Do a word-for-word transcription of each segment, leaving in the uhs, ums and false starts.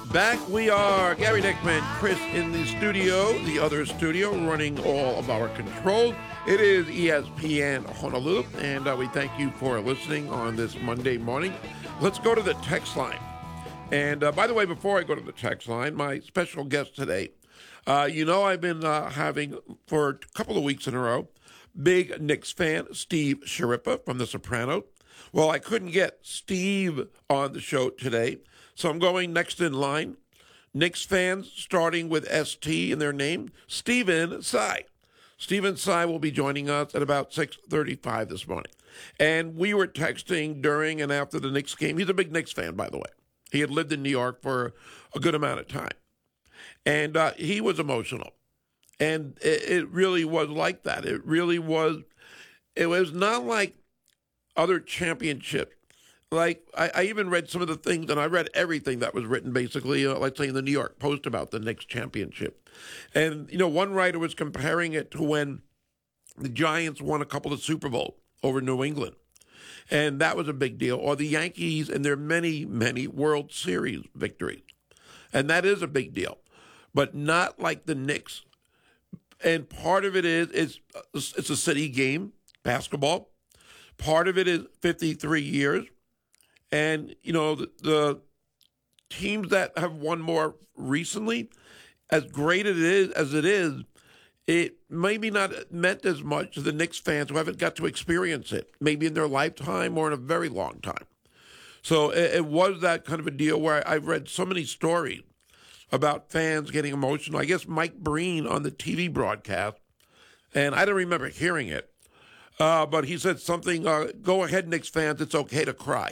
Back we are, Gary Dickman, Chris in the studio, the other studio, running all of our controls. It is E S P N Honolulu, and uh, we thank you for listening on this Monday morning. Let's go to the text line. And uh, by the way, before I go to the text line, my special guest today, uh, you know I've been uh, having, for a couple of weeks in a row, big Knicks fan, Steve Sciarippa from The Sopranos. Well, I couldn't get Steve on the show today, so I'm going next in line. Knicks fans, starting with S T in their name, Stephen Tsai. Stephen Tsai will be joining us at about six thirty-five this morning. And we were texting during and after the Knicks game. He's a big Knicks fan, by the way. He had lived in New York for a good amount of time. And uh, he was emotional. And it, it really was like that. It really was. It was not like other championships. Like, I, I even read some of the things, and I read everything that was written, basically, uh, let's say in the New York Post about the Knicks championship. And, you know, one writer was comparing it to when the Giants won a couple of Super Bowls over New England. And that was a big deal. Or the Yankees and their many, many World Series victories. And that is a big deal. But not like the Knicks. And part of it is, is it's a city game, basketball. Part of it is fifty-three years. And, you know, the, the teams that have won more recently, as great it is as it is, it maybe not meant as much to the Knicks fans who haven't got to experience it, maybe in their lifetime or in a very long time. So it, it was that kind of a deal where I, I've read so many stories about fans getting emotional. I guess Mike Breen on the T V broadcast, and I don't remember hearing it, uh, but he said something, uh, go ahead, Knicks fans, it's okay to cry.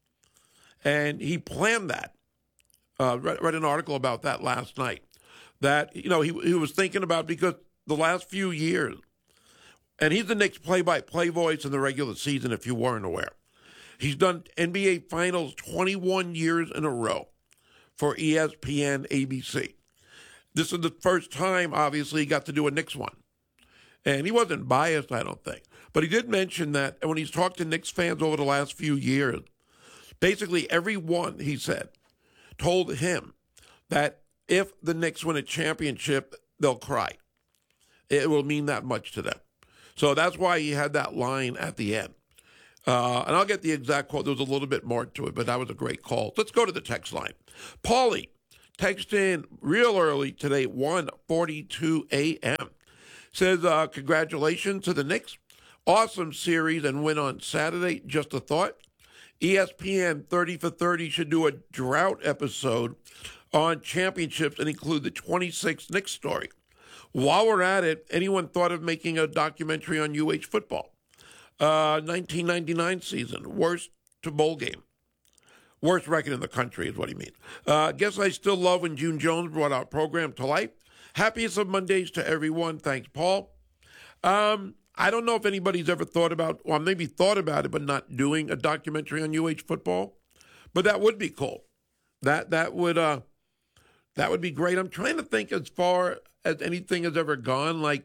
And he planned that. Uh, read, read an article about that last night. That, you know, he he was thinking about, because the last few years, and he's the Knicks play-by-play voice in the regular season, if you weren't aware. He's done N B A Finals twenty-one years in a row for E S P N A B C. This is the first time, obviously, he got to do a Knicks one. And he wasn't biased, I don't think. But he did mention that when he's talked to Knicks fans over the last few years, basically, everyone, he said, told him that if the Knicks win a championship, they'll cry. It will mean that much to them. So that's why he had that line at the end. Uh, and I'll get the exact quote. There was a little bit more to it, but that was a great call. Let's go to the text line. Paulie texted in real early today, one forty-two a.m. Says, uh, congratulations to the Knicks. Awesome series and win on Saturday. Just a thought. E S P N thirty for thirty should do a drought episode on championships and include the twenty-six Knicks story. While we're at it, anyone thought of making a documentary on U H football? Uh, nineteen ninety-nine season, worst to bowl game. Worst record in the country is what he means. Uh, guess I still love when June Jones brought our program to life. Happiest of Mondays to everyone. Thanks, Paul. Um... I don't know if anybody's ever thought about, or maybe thought about it, but not doing a documentary on U H football. But that would be cool. That that would uh, that would be great. I'm trying to think as far as anything has ever gone. Like,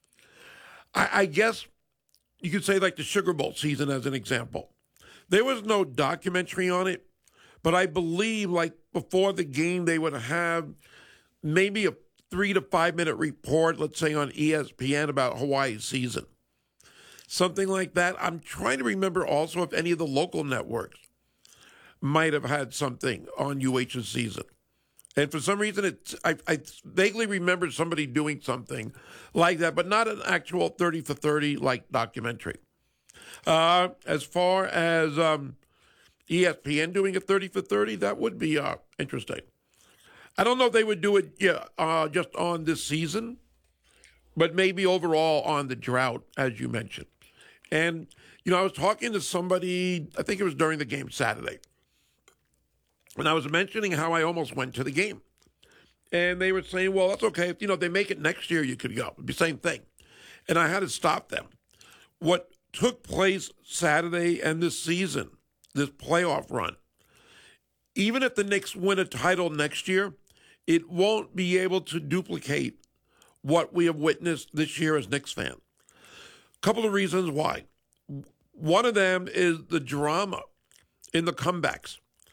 I, I guess you could say like the Sugar Bowl season as an example. There was no documentary on it, but I believe like before the game they would have maybe a three to five minute report, let's say on E S P N about Hawaii's season. Something like that. I'm trying to remember also if any of the local networks might have had something on U H's season. And for some reason, it's, I, I vaguely remember somebody doing something like that, but not an actual thirty for thirty like documentary. Uh, as far as um, E S P N doing a thirty for thirty, that would be uh, interesting. I don't know if they would do it yeah, uh, just on this season, but maybe overall on the drought, as you mentioned. And, you know, I was talking to somebody, I think it was during the game Saturday, and I was mentioning how I almost went to the game. And they were saying, well, that's okay. If, you know, if they make it next year, you could go. It'd be the same thing. And I had to stop them. What took place Saturday and this season, this playoff run, even if the Knicks win a title next year, it won't be able to duplicate what we have witnessed this year as Knicks fans. A couple of reasons why. One of them is the drama in the comebacks.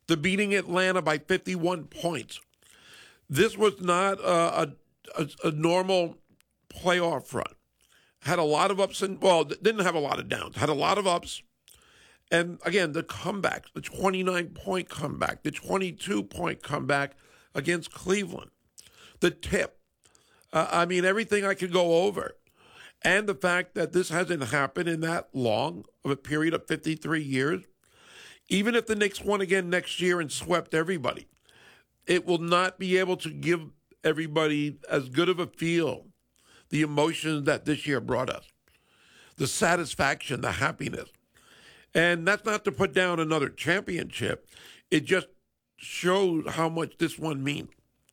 to beating Atlanta by fifty-one points. This was not a, a, a normal playoff run. Had a lot of ups and, well, didn't have a lot of downs. Had a lot of ups. And again, the comebacks, the twenty-nine point comeback, the twenty-two point comeback against Cleveland, the tip. Uh, I mean, everything I could go over. And the fact that this hasn't happened in that long of a period of fifty-three years. Even if the Knicks won again next year and swept everybody, it will not be able to give everybody as good of a feel, the emotions that this year brought us, the satisfaction, the happiness. And that's not to put down another championship. It just shows how much this one means.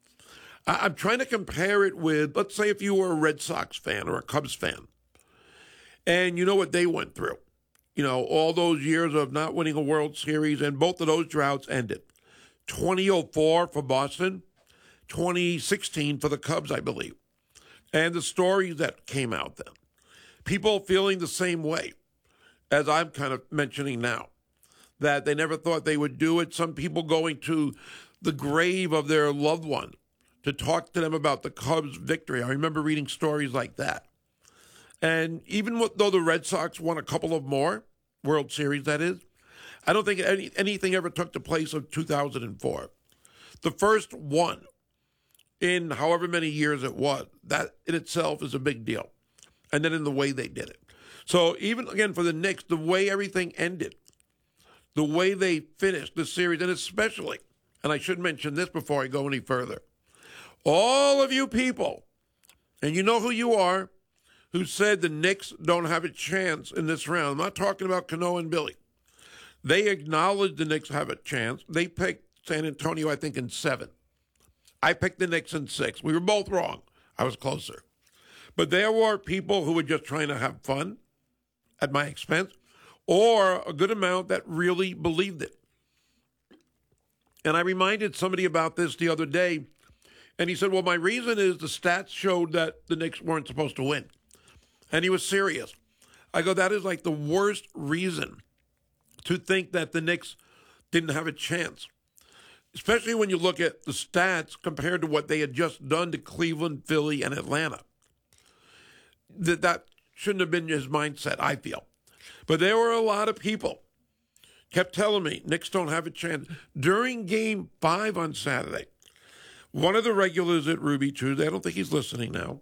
I'm trying to compare it with, let's say if you were a Red Sox fan or a Cubs fan, and you know what they went through. You know, all those years of not winning a World Series, and both of those droughts ended. twenty oh four for Boston, twenty sixteen for the Cubs, I believe. And the stories that came out then. People feeling the same way as I'm kind of mentioning now, that they never thought they would do it. Some people going to the grave of their loved one to talk to them about the Cubs' victory. I remember reading stories like that. And even though the Red Sox won a couple of more World Series, that is, I don't think any, anything ever took the place of two thousand four. The first one in however many years it was, that in itself is a big deal. And then in the way they did it. So even, again, for the Knicks, the way everything ended, the way they finished the series, and especially, and I should mention this before I go any further, all of you people, and you know who you are, who said the Knicks don't have a chance in this round. I'm not talking about Cano and Billy. They acknowledged the Knicks have a chance. They picked San Antonio, I think, in seven. I picked the Knicks in six. We were both wrong. I was closer. But there were people who were just trying to have fun at my expense, or a good amount that really believed it. And I reminded somebody about this the other day, and he said, well, my reason is the stats showed that the Knicks weren't supposed to win. And he was serious. I go, that is like the worst reason to think that the Knicks didn't have a chance, especially when you look at the stats compared to what they had just done to Cleveland, Philly, and Atlanta. That, that shouldn't have been his mindset, I feel. But there were a lot of people kept telling me Knicks don't have a chance. During game five on Saturday, one of the regulars at Ruby Tuesday, I don't think he's listening now,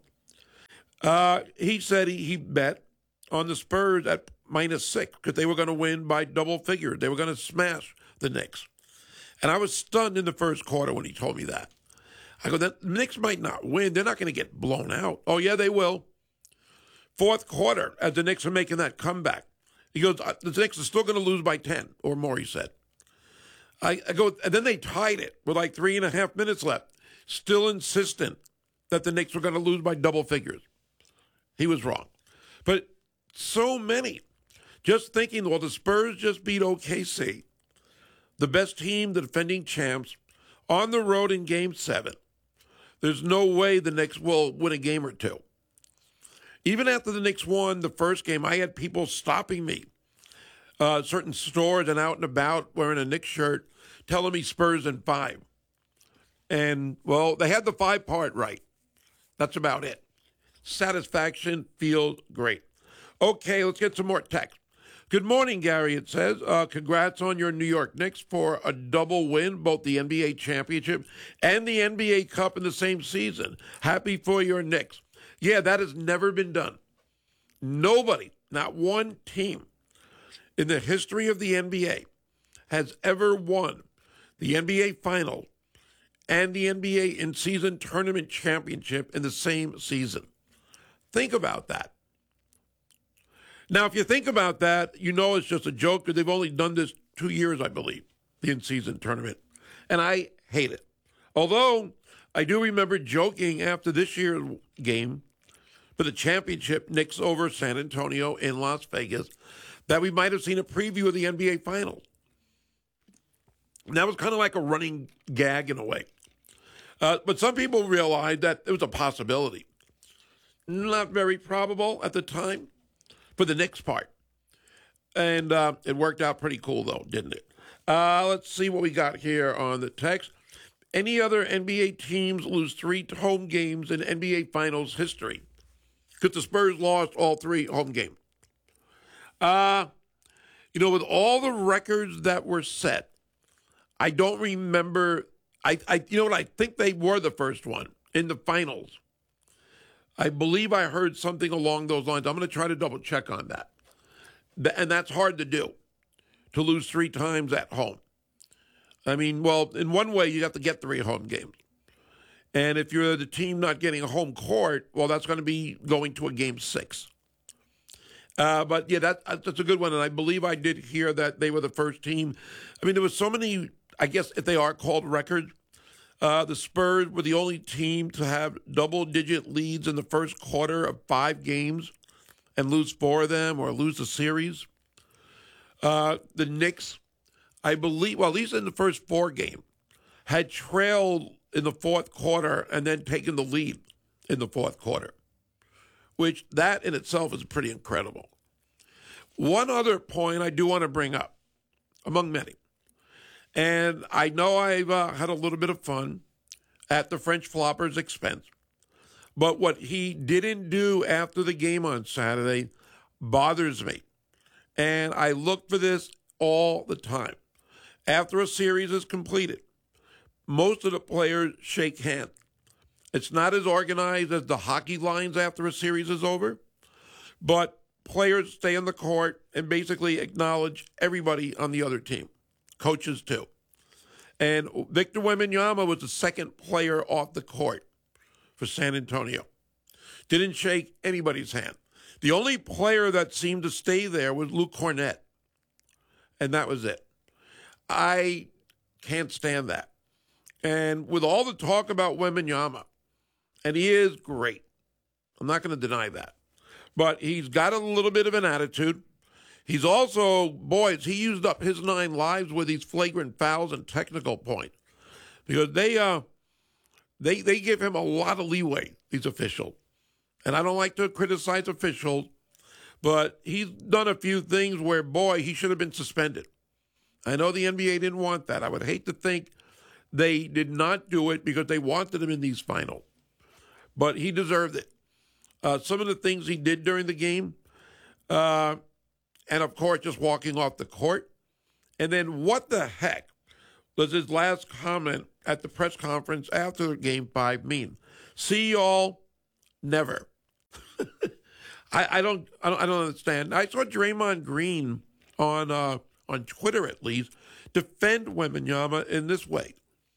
uh, he said he, he bet on the Spurs at minus six because they were going to win by double figures. They were going to smash the Knicks. And I was stunned in the first quarter when he told me that. I go, the Knicks might not win. They're not going to get blown out. Oh, yeah, they will. Fourth quarter, as the Knicks are making that comeback, he goes, the Knicks are still going to lose by ten or more, he said. I, I go, and then they tied it with like three and a half minutes left, still insistent that the Knicks were going to lose by double figures. He was wrong. But so many just thinking, well, the Spurs just beat O K C, the best team, the defending champs, on the road in game seven. There's no way the Knicks will win a game or two. Even after the Knicks won the first game, I had people stopping me, uh, certain stores and out and about wearing a Knicks shirt, telling me Spurs in five. And, well, they had the five part right. That's about it. Satisfaction feels great. Okay, let's get some more text. Good morning, Gary, it says. Uh, congrats on your New York Knicks for a double win, both the N B A championship and the N B A Cup in the same season. Happy for your Knicks. Yeah, that has never been done. Nobody, not one team in the history of the N B A has ever won the N B A Finals and the N B A in-season tournament championship in the same season. Think about that. Now, if you think about that, you know it's just a joke because they've only done this two years, I believe, the in-season tournament. And I hate it. Although I do remember joking after this year's game for the championship, Knicks over San Antonio in Las Vegas, that we might have seen a preview of the N B A Finals. And that was kind of like a running gag in a way. Uh, but some people realized that it was a possibility. Not very probable at the time for the Knicks part. And uh, it worked out pretty cool, though, didn't it? Uh, let's see what we got here on the text. Any other N B A teams lose three home games in N B A Finals history? Because the Spurs lost all three home games. Uh, you know, with all the records that were set, I don't remember. I, I, you know what? I think they were the first one in the finals. I believe I heard something along those lines. I'm going to try to double check on that. And that's hard to do, to lose three times at home. I mean, well, in one way, you have to get three home games. And if you're the team not getting a home court, well, that's going to be going to a game six. Uh, but, yeah, that, that's a good one. And I believe I did hear that they were the first team. I mean, there was so many, I guess if they are called records, uh, the Spurs were the only team to have double-digit leads in the first quarter of five games and lose four of them or lose the series. Uh, the Knicks, I believe, well, at least in the first four games, had trailed in the fourth quarter and then taken the lead in the fourth quarter, which that in itself is pretty incredible. One other point I do want to bring up, among many, and I know I've uh, had a little bit of fun at the French flopper's expense, but what he didn't do after the game on Saturday bothers me. And I look for this all the time. After a series is completed, most of the players shake hands. It's not as organized as the hockey lines after a series is over, but players stay on the court and basically acknowledge everybody on the other team, coaches too. And Victor Wembanyama was the second player off the court for San Antonio. Didn't shake anybody's hand. The only player that seemed to stay there was Luke Cornett, and that was it. I can't stand that. And with all the talk about Wembanyama, and he is great, I'm not going to deny that, but he's got a little bit of an attitude. He's also, boys, he used up his nine lives with these flagrant fouls and technical points because they uh they they give him a lot of leeway, these officials. And I don't like to criticize officials, but he's done a few things where, boy, he should have been suspended. I know the N B A didn't want that. I would hate to think they did not do it because they wanted him in these finals. But he deserved it. Uh, some of the things he did during the game, uh, and, of course, just walking off the court. And then what the heck does his last comment at the press conference after Game five mean? See y'all never. I, I don't, I don't, I don't understand. I saw Draymond Green on uh, on Twitter at least defend Wembanyama in this way,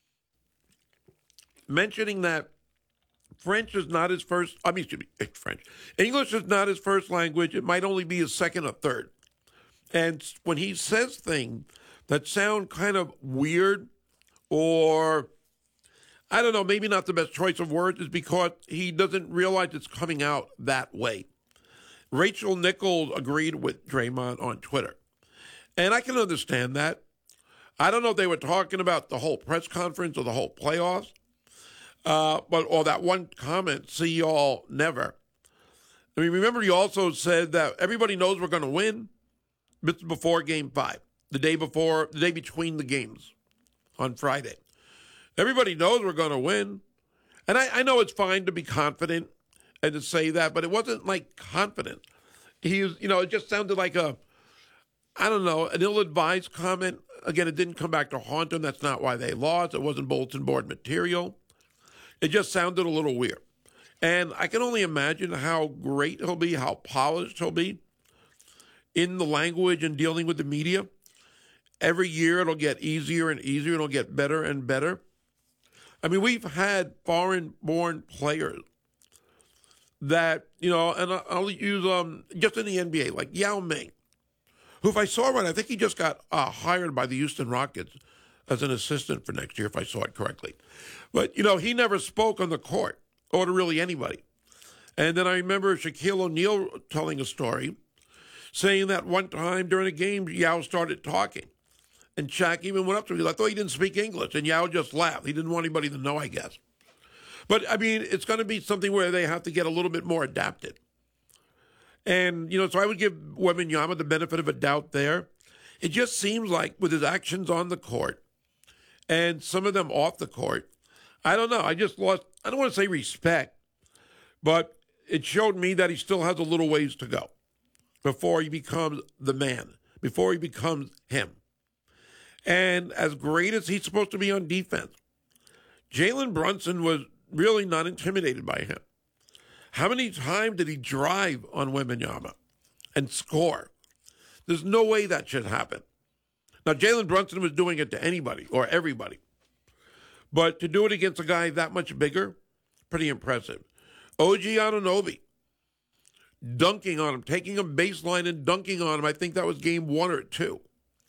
mentioning that French is not his first. I mean, excuse me, French. English is not his first language. It might only be his second or third. And when he says things that sound kind of weird, or I don't know, maybe not the best choice of words, is because he doesn't realize it's coming out that way. Rachel Nichols agreed with Draymond on Twitter. And I can understand that. I don't know if they were talking about the whole press conference or the whole playoffs, uh, but or that one comment, see y'all never. I mean, remember he also said that everybody knows we're going to win. This is before Game five, the day before, the day between the games on Friday. Everybody knows we're going to win. And I, I know it's fine to be confident and to say that, but it wasn't like confident. He was, you know, it just sounded like a, I don't know, an ill-advised comment. Again, it didn't come back to haunt him. That's not why they lost. It wasn't bulletin board material. It just sounded a little weird. And I can only imagine how great he'll be, how polished he'll be in the language and dealing with the media. Every year it'll get easier and easier. It'll get better and better. I mean, we've had foreign-born players that, you know, and I'll use um just in the N B A, like Yao Ming, who, if I saw right, I think he just got uh, hired by the Houston Rockets as an assistant for next year, if I saw it correctly. But, you know, he never spoke on the court or to really anybody. And then I remember Shaquille O'Neal telling a story saying that one time during a game, Yao started talking. And Shaq even went up to him. I thought he didn't speak English. And Yao just laughed. He didn't want anybody to know, I guess. But, I mean, it's going to be something where they have to get a little bit more adapted. And, you know, so I would give Wembanyama the benefit of a doubt there. It just seems like with his actions on the court and some of them off the court, I don't know. I just lost, I don't want to say respect, but it showed me that he still has a little ways to go before he becomes the man, before he becomes him. And as great as he's supposed to be on defense, Jalen Brunson was really not intimidated by him. How many times did he drive on Wembanyama and score? There's no way that should happen. Now, Jalen Brunson was doing it to anybody or everybody. But to do it against a guy that much bigger, pretty impressive. O G Anunoby, dunking on him, taking him baseline and dunking on him. I think that was game one or two.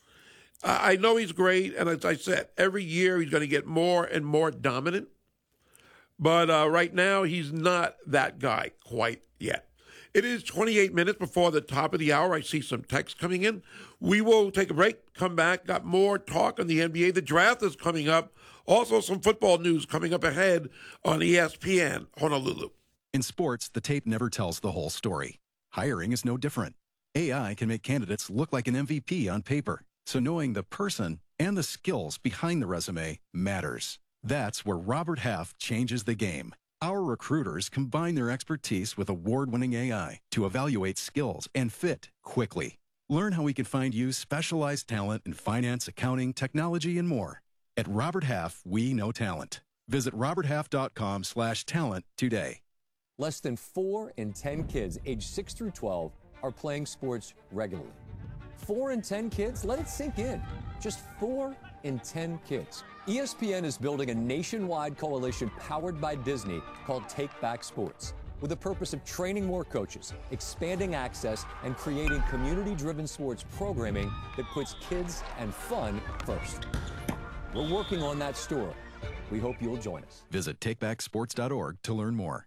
I know he's great, and as I said, every year he's going to get more and more dominant. But uh, right now, he's not that guy quite yet. It is twenty-eight minutes before the top of the hour. I see some text coming in. We will take a break, come back, got more talk on the N B A. The draft is coming up. Also, some football news coming up ahead on E S P N Honolulu. In sports, the tape never tells the whole story. Hiring is no different. A I can make candidates look like an M V P on paper. So knowing the person and the skills behind the resume matters. That's where Robert Half changes the game. Our recruiters combine their expertise with award-winning A I to evaluate skills and fit quickly. Learn how we can find you specialized talent in finance, accounting, technology, and more. At Robert Half, we know talent. Visit roberthalf.com slash talent today. Less than four in ten kids aged six through twelve are playing sports regularly. Four in ten kids? Let it sink in. Just four in ten kids. E S P N is building a nationwide coalition powered by Disney called Take Back Sports, with the purpose of training more coaches, expanding access, and creating community-driven sports programming that puts kids and fun first. We're working on that story. We hope you'll join us. Visit take back sports dot org to learn more.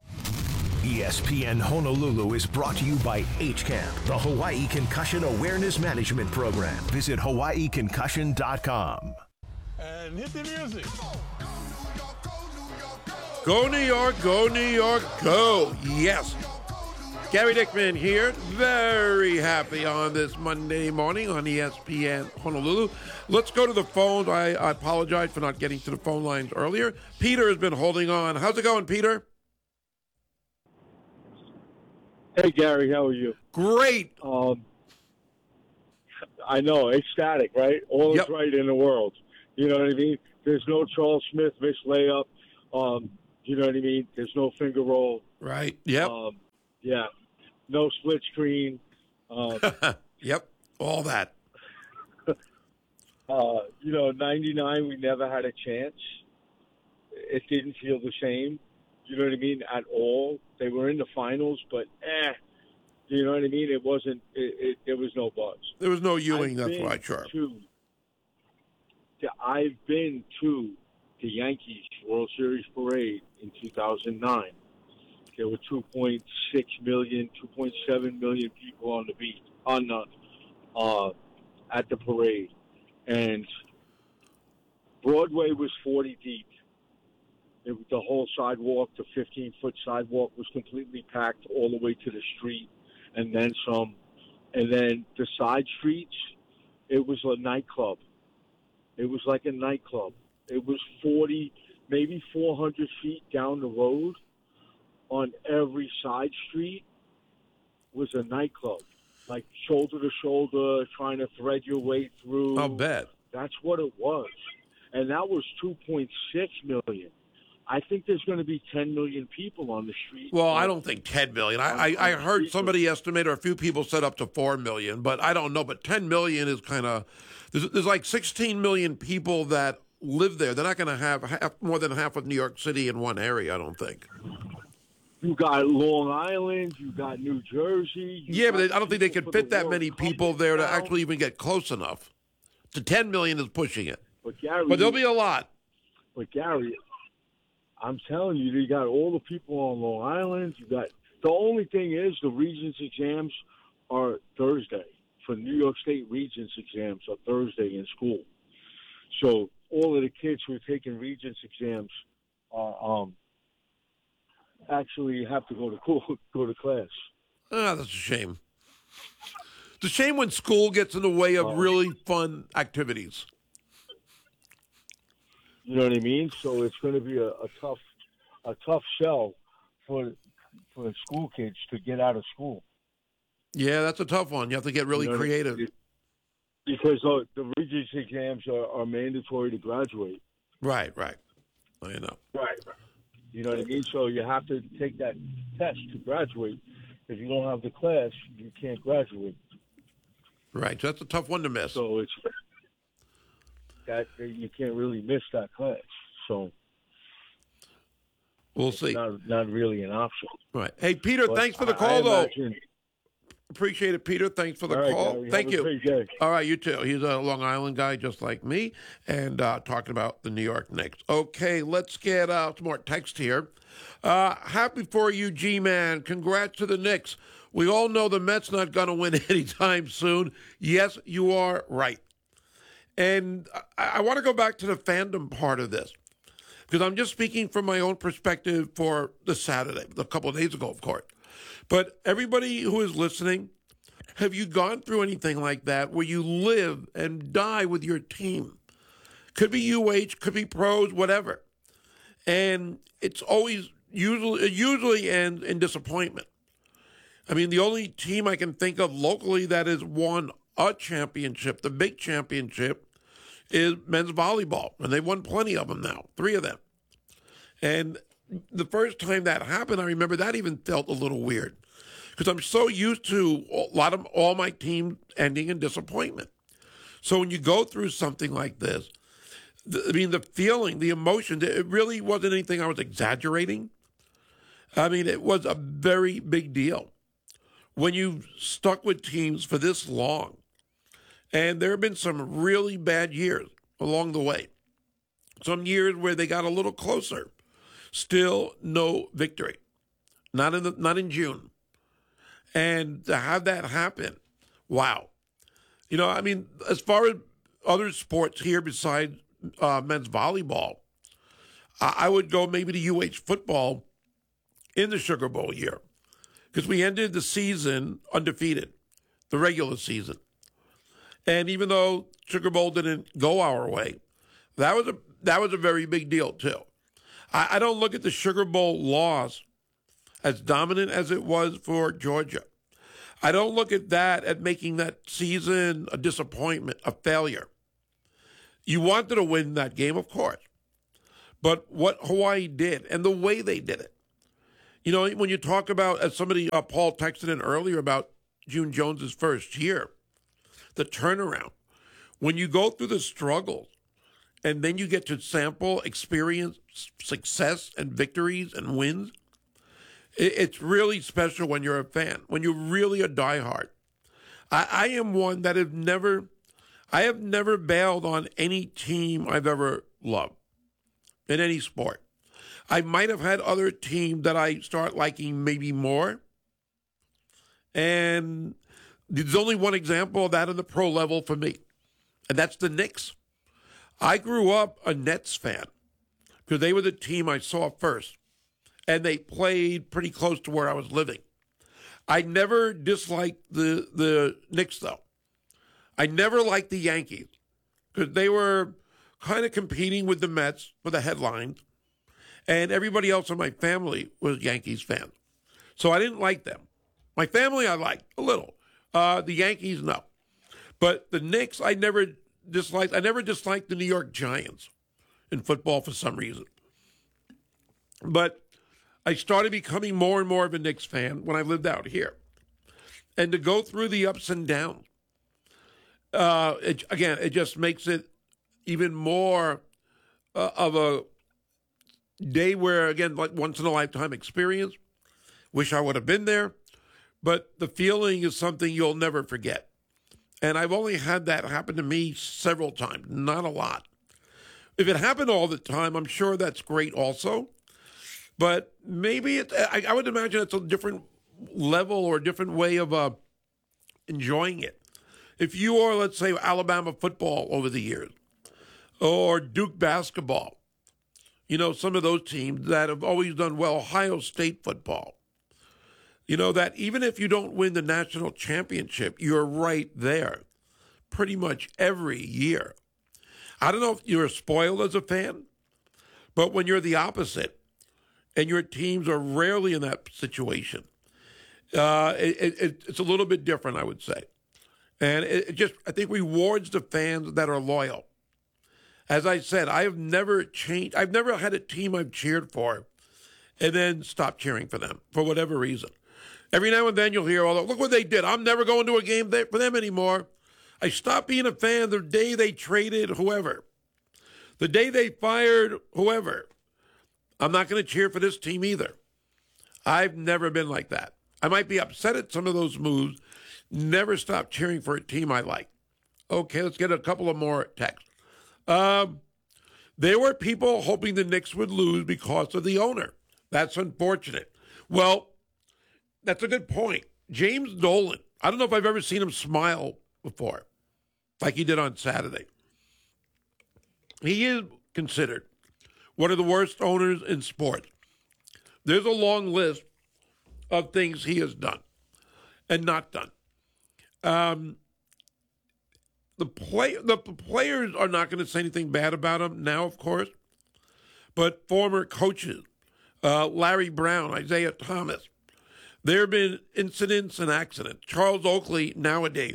E S P N Honolulu is brought to you by H CAMP, the Hawaii Concussion Awareness Management Program. Visit hawaii concussion dot com. And hit the music. Go New York, go New York, go. Yes. Gary Dickman here. Very happy on this Monday morning on E S P N Honolulu. Let's go to the phones. I, I apologize for not getting to the phone lines earlier. Peter has been holding on. How's it going, Peter? Hey, Gary, how are you? Great. Um, I know, ecstatic, right? All Yep. is right in the world. You know what I mean? There's no Charles Smith missed layup. Um, you know what I mean? There's no finger roll. Right. Yep. Um, yeah. No split screen. Um, Yep. All that. uh, you know, ninety-nine, we never had a chance. It didn't feel the same. You know what I mean? At all. They were in the finals, but eh. You know what I mean? It wasn't. It, it, there was no buzz. There was no Ewing, I've that's been right, Sharp. To, to, I've been to the Yankees World Series parade in two thousand nine. There were two point six million, two point seven million people on the beat, on the, uh, at the parade. And Broadway was forty deep. It, the whole sidewalk, the fifteen-foot sidewalk, was completely packed all the way to the street, and then some. And then the side streets, it was a nightclub. It was like a nightclub. It was forty, maybe four hundred feet down the road. On every side street was a nightclub, like shoulder to shoulder, trying to thread your way through. I'll bet. That's what it was. And that was two point six million. I think there's going to be ten million people on the street. Well, I don't think ten million. I, I, I heard somebody estimate, or a few people said up to four million, but I don't know. But ten million is kind of, there's, there's like sixteen million people that live there. They're not going to have half, more than half of New York City in one area, I don't think. You got Long Island, you got New Jersey. Yeah, but they, I don't think they could fit that many people there to actually even get close enough. To ten million is pushing it. But, Gary, but there'll be a lot. But, Gary, I'm telling you, you got all the people on Long Island. You got the only thing is the Regents exams are Thursday. For New York State Regents exams are Thursday in school. So all of the kids who are taking Regents exams are um, actually have to go to school, go to class. Ah, that's a shame. It's a shame when school gets in the way of Oh. really fun activities. You know what I mean? So it's going to be a, a tough, a tough sell for for the school kids to get out of school. Yeah, that's a tough one. You have to get really You know, creative. Because uh, the Regents exams are, are mandatory to graduate. Right, right. I know. Right. You know what I mean? So you have to take that test to graduate. If you don't have the class, you can't graduate. Right. So that's a tough one to miss. So it's that you can't really miss that class. So We'll it's see. not not really an option. Right. Hey, Peter, But thanks for the I- call, I though. imagine- Appreciate it, Peter. Thanks for the All right, call. Gary, Thank have a you. great day. All right, you too. He's a Long Island guy just like me, and uh, talking about the New York Knicks. Okay, let's get uh, some more text here. Uh, happy for you, G-Man. Congrats to the Knicks. We all know the Mets not going to win anytime soon. Yes, you are right. And I, I want to go back to the fandom part of this, because I'm just speaking from my own perspective for the Saturday, a couple of days ago, of course. But everybody who is listening, have you gone through anything like that where you live and die with your team? Could be U H, could be pros, whatever. And it's always usually it usually ends in disappointment. I mean, the only team I can think of locally that has won a championship, the big championship, is men's volleyball. And they've won plenty of them now, three of them. And the first time that happened, I remember that even felt a little weird, because I'm so used to a lot of all my teams ending in disappointment. So when you go through something like this, the, I mean, the feeling, the emotion, it really wasn't anything I was exaggerating. I mean, it was a very big deal when you stuck with teams for this long. And there have been some really bad years along the way. Some years where they got a little closer. Still no victory. Not in the, not in June. And to have that happen, wow. You know, I mean, as far as other sports here besides uh, men's volleyball, I, I would go maybe to U H football in the Sugar Bowl year, because we ended the season undefeated, the regular season. And even though Sugar Bowl didn't go our way, that was a that was a very big deal too. I, I don't look at the Sugar Bowl loss as dominant as it was for Georgia. I don't look at that at making that season a disappointment, a failure. You wanted to win that game, of course. But what Hawaii did and the way they did it. You know, when you talk about, as somebody, uh, Paul texted in earlier about June Jones's first year, the turnaround. When you go through the struggles and then you get to sample, experience success and victories and wins, it's really special when you're a fan, when you're really a diehard. I, I am one that have never, I have never bailed on any team I've ever loved in any sport. I might have had other teams that I start liking maybe more. And there's only one example of that in the pro level for me, and that's the Knicks. I grew up a Nets fan because they were the team I saw first. And they played pretty close to where I was living. I never disliked the the Knicks, though. I never liked the Yankees because they were kind of competing with the Mets for the headlines, and everybody else in my family was Yankees fans. So I didn't like them. My family I liked a little. Uh, the Yankees, no. But the Knicks, I never disliked. I never disliked the New York Giants in football for some reason. But I started becoming more and more of a Knicks fan when I lived out here. And to go through the ups and downs, uh, it, again, it just makes it even more uh, of a day where, again, like once-in-a-lifetime experience. Wish I would have been there. But the feeling is something you'll never forget. And I've only had that happen to me several times, not a lot. If it happened all the time, I'm sure that's great also. But maybe it, I, I would imagine it's a different level or a different way of uh, enjoying it. If you are, let's say, Alabama football over the years, or Duke basketball, you know, some of those teams that have always done well, Ohio State football, You know, that even if you don't win the national championship, you're right there pretty much every year. I don't know if you're spoiled as a fan, but when you're the opposite and your teams are rarely in that situation, uh, it, it, it's a little bit different, I would say. And it, it just, I think, rewards the fans that are loyal. As I said, I have never changed. I've never had a team I've cheered for and then stopped cheering for them for whatever reason. Every now and then you'll hear, oh, look what they did. I'm never going to a game for them anymore. I stopped being a fan the day they traded whoever. The day they fired whoever. I'm not going to cheer for this team either. I've never been like that. I might be upset at some of those moves. Never stop cheering for a team I like. Okay, let's get a couple of more texts. Um, there were people hoping the Knicks would lose because of the owner. That's unfortunate. Well, that's a good point. James Dolan, I don't know if I've ever seen him smile before, like he did on Saturday. He is considered one of the worst owners in sports. There's a long list of things he has done and not done. Um, the play the players are not going to say anything bad about him now, of course, but former coaches, uh, Larry Brown, Isaiah Thomas, there have been incidents and accidents. Charles Oakley nowadays,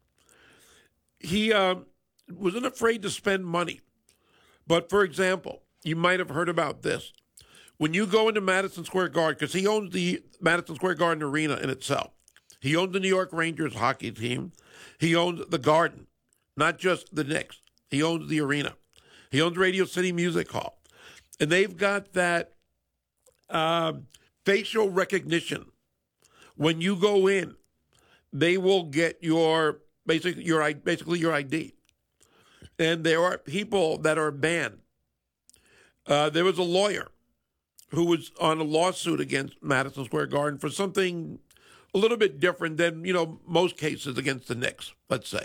he um, wasn't afraid to spend money. But, for example, you might have heard about this. When you go into Madison Square Garden, because he owns the Madison Square Garden Arena in itself. He owns the New York Rangers hockey team. He owns the Garden, not just the Knicks. He owns the arena. He owns Radio City Music Hall. And they've got that um, facial recognition. When you go in, they will get your basically your basically your I D. And there are people that are banned. Uh, there was a lawyer who was on a lawsuit against Madison Square Garden for something a little bit different than, you know, most cases against the Knicks, let's say.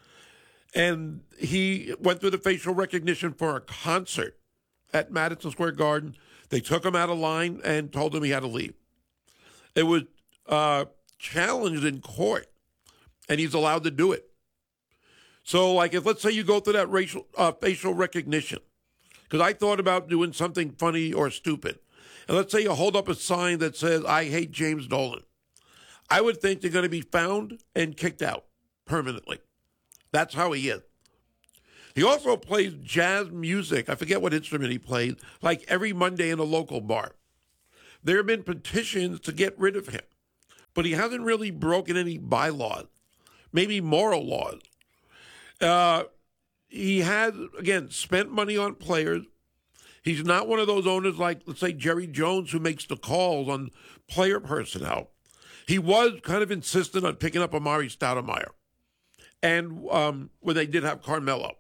And he went through the facial recognition for a concert at Madison Square Garden. They took him out of line and told him he had to leave. It was uh, challenged in court, and he's allowed to do it. So, like, if let's say you go through that racial uh, facial recognition, because I thought about doing something funny or stupid, and let's say you hold up a sign that says, I hate James Dolan, I would think they're going to be found and kicked out permanently. That's how he is. He also plays jazz music. I forget what instrument he plays, like every Monday in a local bar. There have been petitions to get rid of him, but he hasn't really broken any bylaws, maybe moral laws. Uh, he has, again, spent money on players. He's not one of those owners like, let's say, Jerry Jones, who makes the calls on player personnel. He was kind of insistent on picking up Amari Stoudemire, and um, when they did have Carmelo.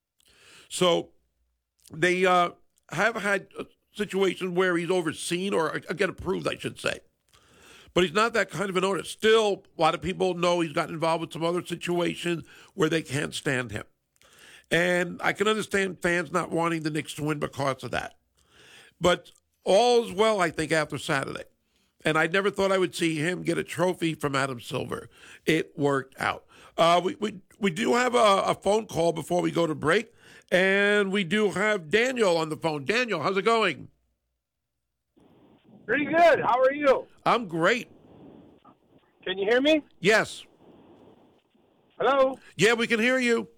So they uh, have had situations where he's overseen, or again, approved, I should say. But he's not that kind of an owner. Still, a lot of people know he's gotten involved with some other situations where they can't stand him. And I can understand fans not wanting the Knicks to win because of that. But all's well, I think, after Saturday. And I never thought I would see him get a trophy from Adam Silver. It worked out. Uh, we, we, we do have a, a phone call before we go to break. And we do have Daniel on the phone. Daniel, how's it going? Pretty good. How are you? I'm great. Can you hear me? Yes. Hello? Yeah, we can hear you.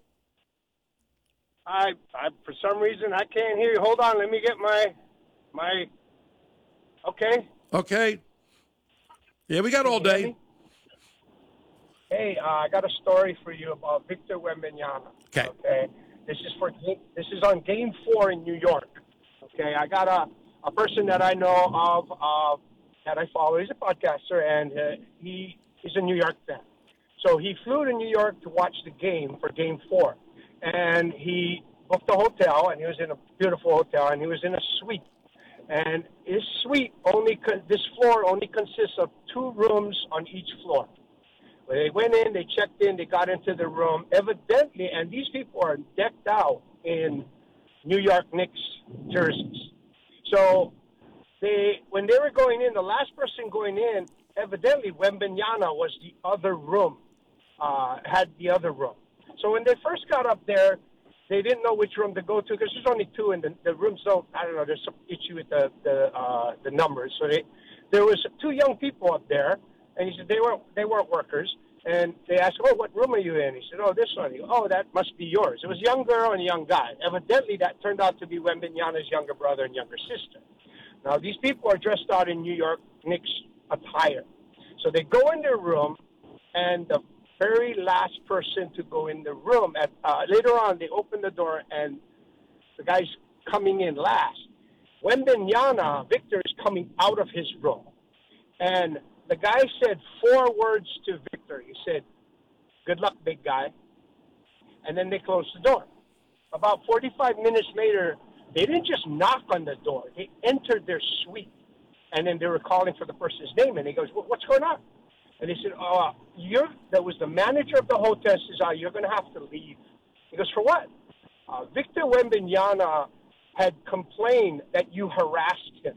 I, I for some reason, I can't hear you. Hold on. Let me get my, my, okay. Okay. Yeah, we got all day. Hey, uh, I got a story for you about Victor Wembanyama. Okay. Okay. This is for this is on Game Four in New York. Okay. I got a, a person that I know of uh, that I follow. He's a podcaster, and uh, he is a New York fan. So he flew to New York to watch the game for Game Four, and he booked a hotel, and he was in a beautiful hotel, and he was in a suite. And his suite only con- this floor only consists of two rooms on each floor. When they went in, they checked in, they got into the room. Evidently, and these people are decked out in New York Knicks jerseys. So they, when they were going in, the last person going in, evidently Wembanyama was the other room, uh, had the other room. So when they first got up there, they didn't know which room to go to because there's only two, and the, the rooms don't. I don't know. There's some issue with the the uh, the numbers. So they there was two young people up there, and he said they weren't they weren't workers. And they asked, "Oh, what room are you in?" He said, "Oh, this one." He goes, "Oh, that must be yours." It was a young girl and a young guy. Evidently, that turned out to be Wembanyama's younger brother and younger sister. Now, these people are dressed out in New York Knicks attire. So they go in their room, and the very last person to go in the room, at uh, later on, they open the door, and the guy's coming in last. Wembanyama, Victor, is coming out of his room. And the guy said four words to Victor. He said, "Good luck, big guy." And then they closed the door. About forty-five minutes later, they didn't just knock on the door. They entered their suite. And then they were calling for the person's name. And he goes, well, "What's going on?" And they said, "Oh, you're, that was the manager of the hotel. Says, oh, you're going to have to leave." He goes, "For what?" Uh, Victor Wembanyama had complained that you harassed him.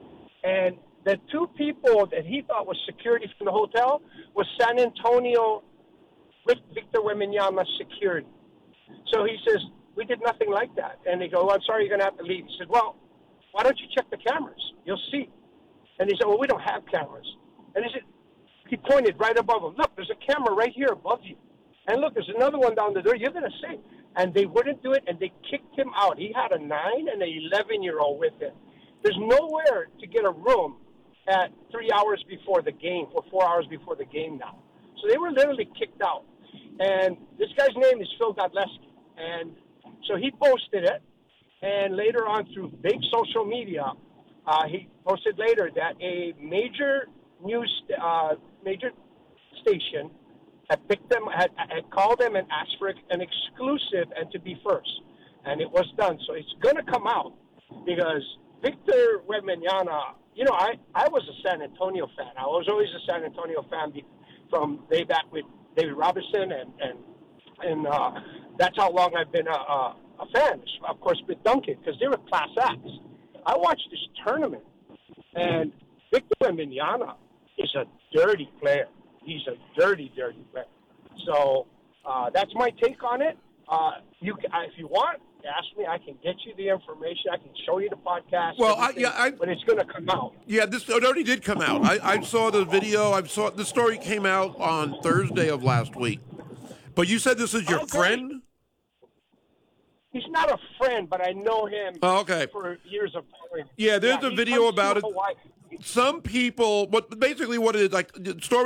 And the two people that he thought was security from the hotel was San Antonio with Victor Wembanyama's security. So he says, "We did nothing like that." And they go, "Well, I'm sorry, you're going to have to leave." He said, "Well, why don't you check the cameras? You'll see." And he said, "Well, we don't have cameras." And he said, he pointed right above him. "Look, there's a camera right here above you. And look, there's another one down the door. You're going to see." And they wouldn't do it, and they kicked him out. He had a nine and an eleven-year-old with him. There's nowhere to get a room at three hours before the game or four hours before the game now. So they were literally kicked out. And this guy's name is Phil Godleski. And so he posted it. And later on through big social media, uh, he posted later that a major news, uh, major station had picked them, had, had called them and asked for an exclusive and to be first. And it was done. So it's going to come out because Victor Wembanyama, you know, I, I was a San Antonio fan. I was always a San Antonio fan from way back with David Robinson, and and, and uh, that's how long I've been a, a, a fan, of course, with Duncan, because they were class acts. I watched this tournament, and Victor Wembanyama is a dirty player. He's a dirty, dirty player. So uh, that's my take on it. Uh, you, can, if you want, ask me. I can get you the information. I can show you the podcast. Well, I, yeah, I, but it's going to come out. Yeah, this it already did come out. I, I saw the video. I saw the story came out on Thursday of last week. But you said this is your Okay. friend? He's not a friend, but I know him Oh, okay. for years of time. Yeah, there's yeah, a he video comes about to it. Hawaii. Some people, what basically what it is, like the story